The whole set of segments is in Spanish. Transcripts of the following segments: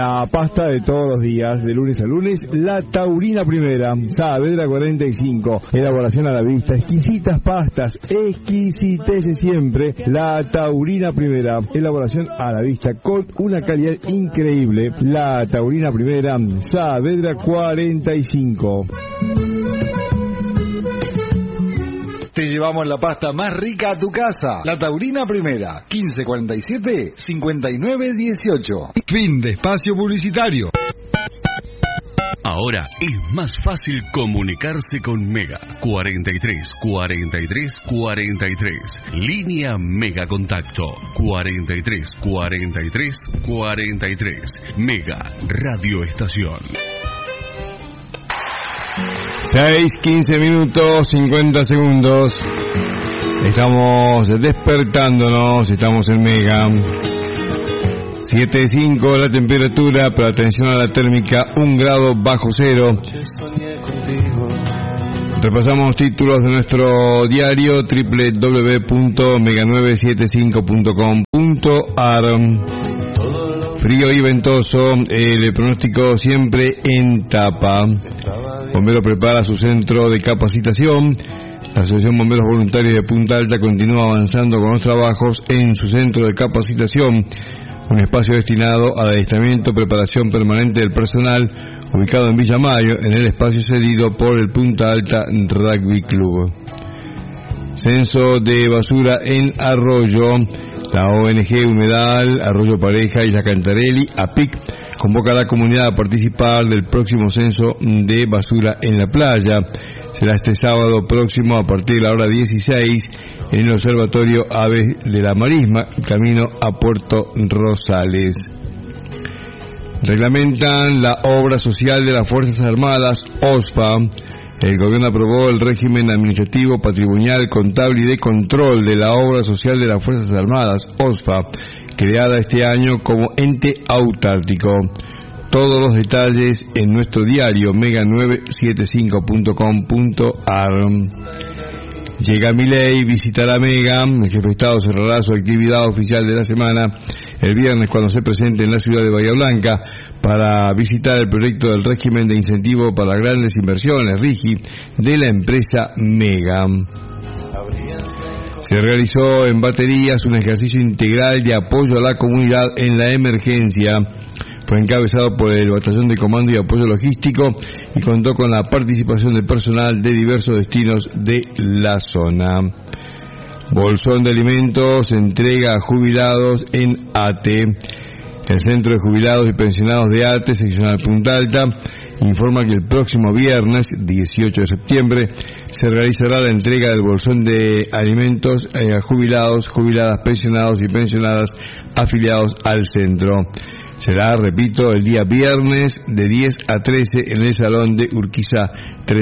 La pasta de todos los días, de lunes a lunes, la Taurina Primera, Saavedra 45, elaboración a la vista, exquisitas pastas, exquisitece siempre, la Taurina Primera, elaboración a la vista con una calidad increíble, la Taurina Primera, Saavedra 45. Te llevamos la pasta más rica a tu casa. La Taurina Primera, 1547-5918. Fin de espacio publicitario. Ahora es más fácil comunicarse con Mega. 43 43 43. Línea Mega Contacto. 43 43 43. Mega Radio Estación. 6:15 minutos, 50 segundos. Estamos despertándonos, estamos en Mega. 7:05 la temperatura, pero atención a la térmica, 1 grado bajo cero. Repasamos títulos de nuestro diario www.mega975.com.ar. Frío y ventoso, el pronóstico siempre en tapa. Bombero prepara su centro de capacitación. La Asociación Bomberos Voluntarios de Punta Alta continúa avanzando con los trabajos en su centro de capacitación, un espacio destinado al adiestramiento, preparación permanente del personal, ubicado en Villa Mayo, en el espacio cedido por el Punta Alta Rugby Club. Censo de basura en Arroyo. La ONG Humedal, Arroyo Pareja y La Cantarelli, APIC, convoca a la comunidad a participar del próximo censo de basura en la playa. Será este sábado próximo a partir de la hora 16 en el Observatorio Aves de la Marisma, camino a Puerto Rosales. Reglamentan la obra social de las Fuerzas Armadas, OSPA. El gobierno aprobó el régimen administrativo, patrimonial, contable y de control de la obra social de las Fuerzas Armadas, OSPA, creada este año como ente autárquico. Todos los detalles en nuestro diario mega975.com.ar. Llega Milei, visitará Mega. El jefe de Estado cerrará su actividad oficial de la semana el viernes cuando se presente en la ciudad de Bahía Blanca para visitar el proyecto del régimen de incentivo para grandes inversiones, RIGI, de la empresa Mega. Se realizó en Baterías un ejercicio integral de apoyo a la comunidad en la emergencia. Fue encabezado por el Batallón de Comando y Apoyo Logístico y contó con la participación del personal de diversos destinos de la zona. Bolsón de alimentos se entrega a jubilados en ATE. El Centro de Jubilados y Pensionados de ATE, seccional Punta Alta, informa que el próximo viernes, 18 de septiembre, se realizará la entrega del bolsón de alimentos a jubilados, jubiladas, pensionados y pensionadas afiliados al centro. Será, repito, el día viernes de 10 a 13 en el Salón de Urquiza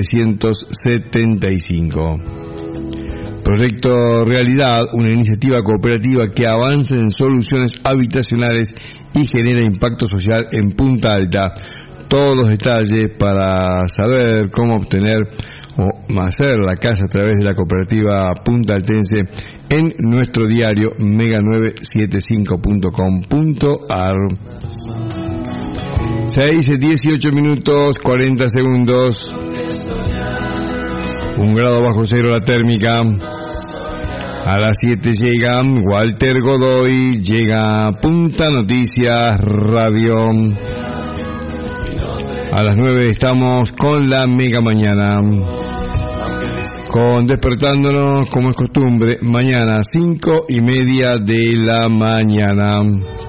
375. Proyecto Realidad, una iniciativa cooperativa que avanza en soluciones habitacionales y genera impacto social en Punta Alta. Todos los detalles para saber cómo obtener o hacer la casa a través de la cooperativa puntaltense en nuestro diario mega975.com.ar. 6:18 minutos 40 segundos. 1 grado bajo cero la térmica. A las 7 llega Walter Godoy, llega Punta Noticias Radio. A las 9 estamos con la Mega Mañana. Con Despertándonos, como es costumbre, mañana 5:30 de la mañana.